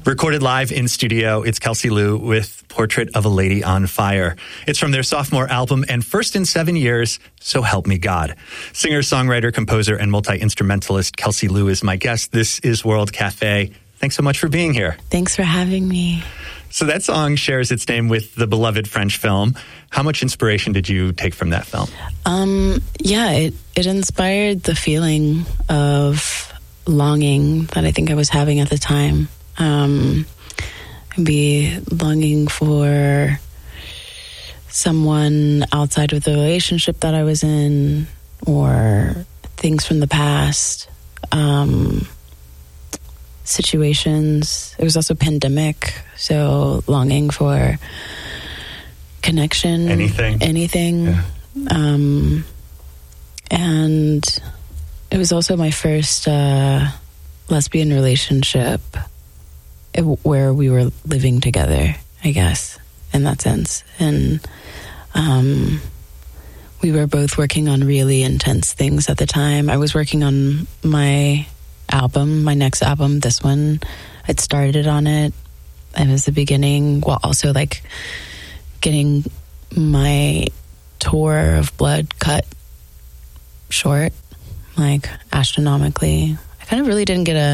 Recorded live in studio, it's Kelsey Lu with Portrait of a Lady on Fire. It's from their sophomore album and first in 7 years, So Help Me God. Singer, songwriter, composer, and multi-instrumentalist Kelsey Lu is my guest. This is World Cafe. Thanks so much for being here. Thanks for having me. So that song shares its name with the beloved French film. How much inspiration did you take from that film? It inspired the feeling of longing that I think I was having at the time. Be longing for someone outside of the relationship that I was in, or things from the past, situations. It was also pandemic, so longing for connection. Anything. Yeah. And it was also my first lesbian relationship where we were living together, I guess, in that sense. And we were both working on really intense things at the time. I was working on my album, my next album, this one. I'd started on it. It was the beginning, while also like getting my tour of Blood cut short, like astronomically. I kind of really didn't get a